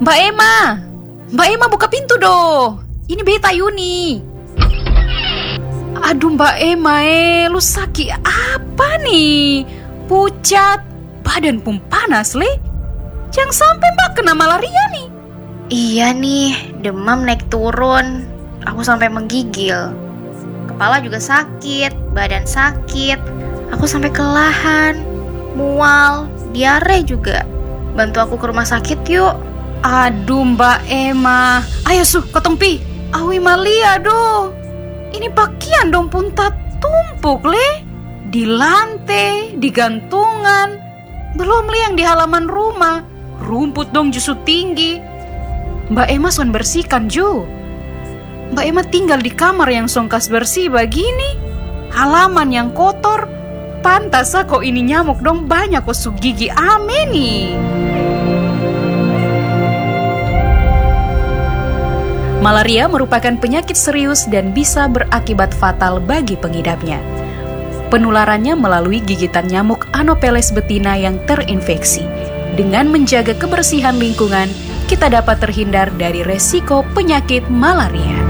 Mbak Emma! Mbak Emma buka pintu doh. Ini beta Yuni. Aduh Mbak Emma, lu sakit apa nih? Pucat, badan pun panas le. Jangan sampai Mbak kena malaria nih. Iya nih, demam naik turun. Aku sampai menggigil. Kepala juga sakit, badan sakit. Aku sampai kelelahan, mual, diare juga. Bantu aku ke rumah sakit yuk. Aduh Mbak Emma, ayo ketong pi. Awi malia doh. Ini pakaian dong pun tak tumpuk le. Di lantai, di gantungan. Belum le yang di halaman rumah. Rumput dong justru tinggi. Mbak Emma son bersihkan ju. Mbak Emma tinggal di kamar yang songkas bersih begini. Halaman yang kotor. Pantas kok ini nyamuk dong banyak kok gigi ame nih. Malaria merupakan penyakit serius dan bisa berakibat fatal bagi pengidapnya. Penularannya melalui gigitan nyamuk Anopheles betina yang terinfeksi. Dengan menjaga kebersihan lingkungan, kita dapat terhindar dari resiko penyakit malaria.